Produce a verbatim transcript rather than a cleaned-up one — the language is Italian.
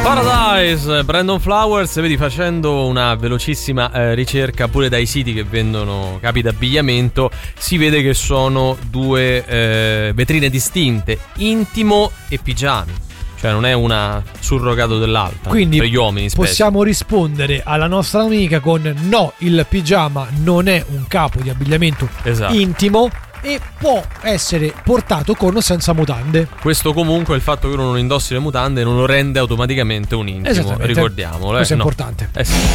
Paradise, Brandon Flowers. Vedi, facendo una velocissima eh, ricerca pure dai siti che vendono capi d'abbigliamento, si vede che sono due eh, vetrine distinte, intimo e pigiami. Cioè non è una surrogato dell'altra. Quindi per gli uomini specie. Possiamo rispondere alla nostra amica con no, il pigiama non è un capo di abbigliamento esatto. intimo e può essere portato con o senza mutande. Questo comunque, il fatto che uno non indossi le mutande non lo rende automaticamente un intimo, ricordiamolo. Questo eh, è no. importante. Eh sì.